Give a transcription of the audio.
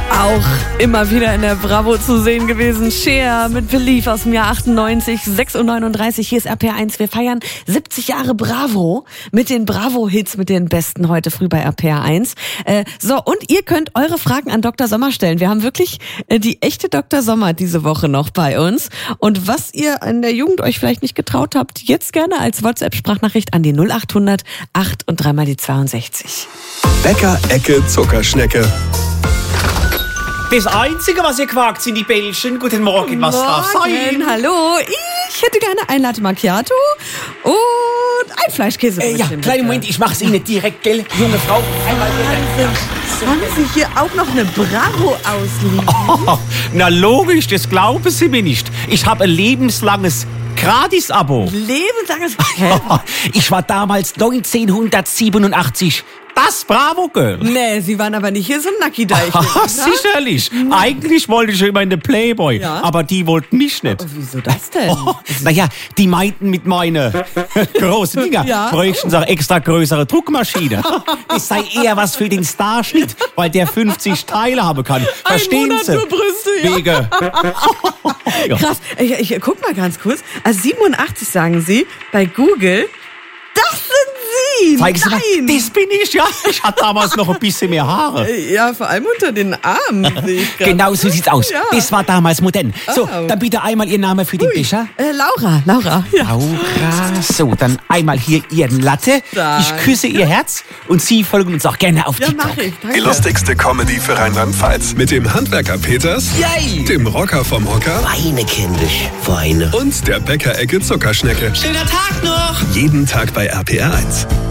Auch immer wieder in der Bravo zu sehen gewesen. Cher mit Believe aus dem Jahr 98, 6:39 Uhr. Hier ist RPR1. Wir feiern 70 Jahre Bravo mit den Bravo-Hits, mit den besten heute früh bei RPR1. Und ihr könnt eure Fragen an Dr. Sommer stellen. Wir haben wirklich die echte Dr. Sommer diese Woche noch bei uns. Und was ihr in der Jugend euch vielleicht nicht getraut habt, jetzt gerne als WhatsApp-Sprachnachricht an die 0800 8 und 3 mal die 62. Bäcker Ecke Zuckerschnecke. Das Einzige, was ihr quakt, sind die Bällchen. Guten Morgen, was darf sein? Hallo, ich hätte gerne ein Latte Macchiato und ein Fleischkäse. Ja, kleinen Moment, ich mach's Ihnen direkt, gell? Junge Frau, einmal Haben Sie hier auch noch eine Bravo ausliegen? Oh, na logisch, das glauben Sie mir nicht. Ich habe ein lebenslanges Gratis-Abo. Lebenslanges... Ich war damals 1987 das Bravo-Girl. Nee, Sie waren aber nicht hier so ein Nackideich. Sicherlich. Eigentlich wollte ich immer in den Playboy, aber die wollten mich nicht. Oh, wieso das denn? Naja, die meinten mit meinen großen Dinger, bräuchten sie auch extra größere Druckmaschine. Das sei eher was für den Starschnitt, weil der 50 Teile haben kann. Verstehen Sie? Für Brüste, Wege. Krass. Ich guck mal ganz kurz. Also 87 sagen Sie bei Google. Das sind Sie! Zeigen Sie mal, Nein! das bin ich, ja. Ich hatte damals noch ein bisschen mehr Haare. Ja, vor allem unter den Armen sehe ich gerade. Genau so sieht's aus. Ja. Das war damals modern. So, Oh. dann bitte einmal Ihr Name für den Becher. Laura. Ja. Laura. So, dann einmal hier Ihren Latte. Danke. Ich küsse Ihr Herz und Sie folgen uns auch gerne auf Ja, TikTok. mach ich. Danke. Die lustigste Comedy für Rheinland-Pfalz. Mit dem Handwerker Peters, Yay! dem Rocker vom Hocker Weine, kindisch, weine. und der Bäcker Ecke Zuckerschnecke. Schöner Tag noch! Jeden Tag bei RPR1.